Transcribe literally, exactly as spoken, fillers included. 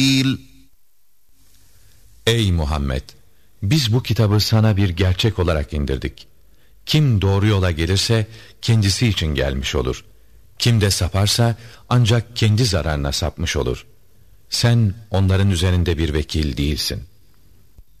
Ey Muhammed! Biz bu kitabı sana bir gerçek olarak indirdik. Kim doğru yola gelirse kendisi için gelmiş olur. Kim de saparsa ancak kendi zararına sapmış olur. Sen onların üzerinde bir vekil değilsin.